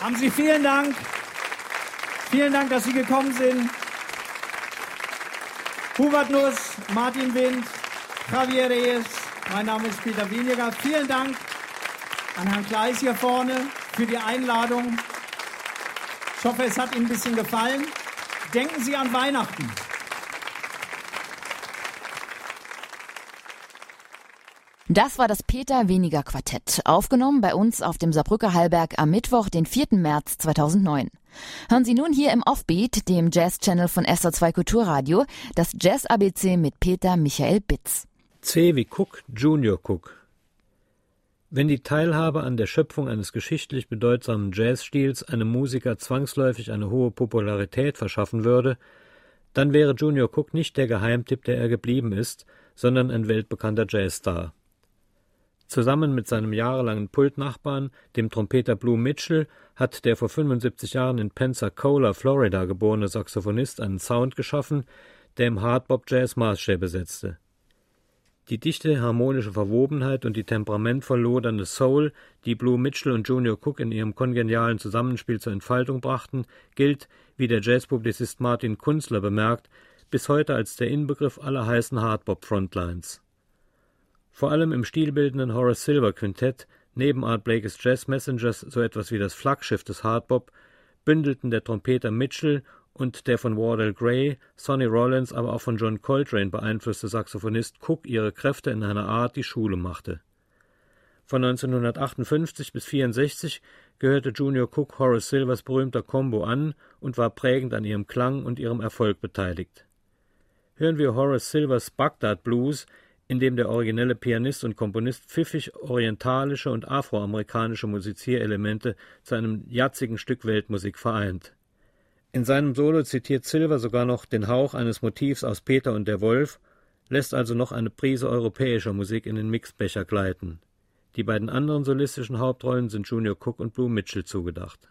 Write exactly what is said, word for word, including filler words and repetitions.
Haben Sie vielen Dank. Vielen Dank, dass Sie gekommen sind. Hubert Nuss, Martin Wind, Javier Reyes, mein Name ist Peter Weniger. Vielen Dank an Herrn Kleis hier vorne für die Einladung. Ich hoffe, es hat Ihnen ein bisschen gefallen. Denken Sie an Weihnachten. Das war das Peter Weniger Quartett, aufgenommen bei uns auf dem Saarbrücker Hallberg am Mittwoch, den vierten März zweitausendneun. Hören Sie nun hier im Offbeat, dem Jazz-Channel von S R zwei Kulturradio, das Jazz-A B C mit Peter Michael Bitz. C wie Cook, Junior Cook. Wenn die Teilhabe an der Schöpfung eines geschichtlich bedeutsamen Jazzstils einem Musiker zwangsläufig eine hohe Popularität verschaffen würde, dann wäre Junior Cook nicht der Geheimtipp, der er geblieben ist, sondern ein weltbekannter Jazzstar. Zusammen mit seinem jahrelangen Pultnachbarn, dem Trompeter Blue Mitchell, hat der vor fünfundsiebzig Jahren in Pensacola, Florida geborene Saxophonist einen Sound geschaffen, der im Hardbop-Jazz Maßstäbe setzte. Die dichte harmonische Verwobenheit und die temperamentvoll lodernde Soul, die Blue Mitchell und Junior Cook in ihrem kongenialen Zusammenspiel zur Entfaltung brachten, gilt, wie der Jazzpublizist Martin Kunzler bemerkt, bis heute als der Inbegriff aller heißen Hardbop-Frontlines. Vor allem im stilbildenden Horace Silver Quintett, neben Art Blakey's Jazz Messengers so etwas wie das Flaggschiff des Hardbop, bündelten der Trompeter Mitchell und der von Wardell Gray, Sonny Rollins, aber auch von John Coltrane beeinflusste Saxophonist Cook ihre Kräfte in einer Art, die Schule machte. Von neunzehnhundertachtundfünfzig bis vierundsechzig gehörte Junior Cook Horace Silvers berühmter Combo an und war prägend an ihrem Klang und ihrem Erfolg beteiligt. Hören wir Horace Silvers Bagdad Blues, in dem der originelle Pianist und Komponist pfiffig orientalische und afroamerikanische Musizierelemente zu einem jazzigen Stück Weltmusik vereint. In seinem Solo zitiert Silver sogar noch den Hauch eines Motivs aus Peter und der Wolf, lässt also noch eine Prise europäischer Musik in den Mixbecher gleiten. Die beiden anderen solistischen Hauptrollen sind Junior Cook und Blue Mitchell zugedacht.